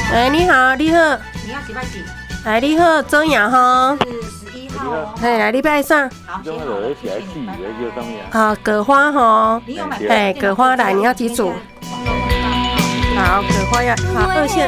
哎，你好，你好。 你要几拜几？ 哎，你好，周阳哈。 是11号哦。 哎，来礼拜三。 好，写好。 好，葛花哈。 你有买？ 哎，葛花来，你要几组？好，葛花要好2线。